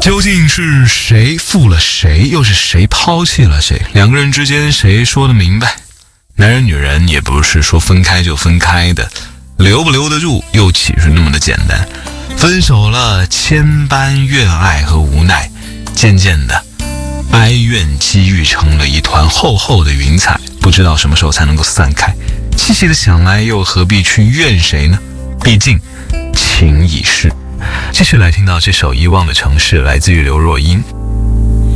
究竟是谁负了谁，又是谁抛弃了谁？两个人之间谁说得明白？男人女人也不是说分开就分开的，留不留得住又岂是那么的简单？分手了，千般怨爱和无奈，渐渐的哀怨积郁成了一团厚厚的云彩，不知道什么时候才能够散开。细细的想来，又何必去怨谁呢？毕竟情已逝。继续来听到这首《遗忘的城市》，来自于刘若英。